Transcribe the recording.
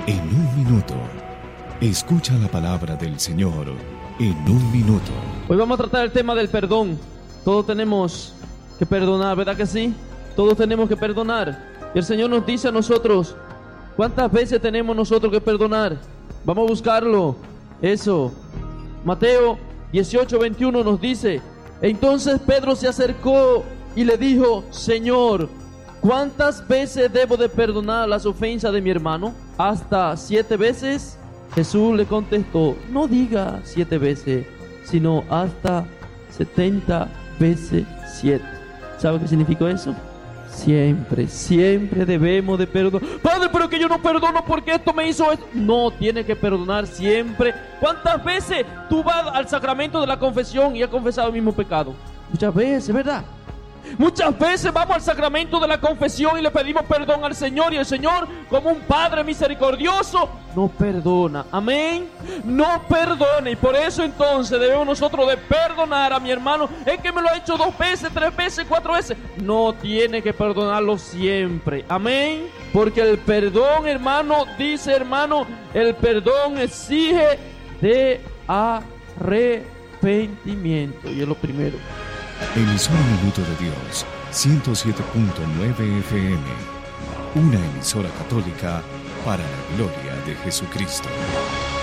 En un minuto, escucha la palabra del Señor en un minuto. Hoy vamos a tratar el tema del perdón. Todos tenemos que perdonar, ¿verdad que sí? Todos tenemos que perdonar. Y el Señor nos dice a nosotros, ¿cuántas veces tenemos nosotros que perdonar? Vamos a buscarlo. Eso. Mateo 18:21 nos dice, entonces Pedro se acercó y le dijo, Señor, ¿cuántas veces debo de perdonar las ofensas de mi hermano? ¿Hasta 7 veces? Jesús le contestó, no diga 7 veces, sino hasta 70 veces 7. ¿Sabe qué significa eso? Siempre debemos de perdonar. Padre, pero que yo no perdono porque esto me hizo esto. No, tiene que perdonar siempre. ¿Cuántas veces tú vas al sacramento de la confesión y has confesado el mismo pecado? Muchas veces, ¿verdad? Muchas veces vamos al sacramento de la confesión y le pedimos perdón al Señor, y el Señor, como un Padre misericordioso, no perdona. Amén. No perdona, y por eso entonces debemos nosotros de perdonar a mi hermano. Es que me lo ha hecho 2 veces, 3 veces, 4 veces. No tiene que perdonarlo siempre. Amén. Porque el perdón, hermano, dice hermano, el perdón exige de arrepentimiento, y es lo primero. Emisora Minuto de Dios, 107.9 FM, una emisora católica para la gloria de Jesucristo.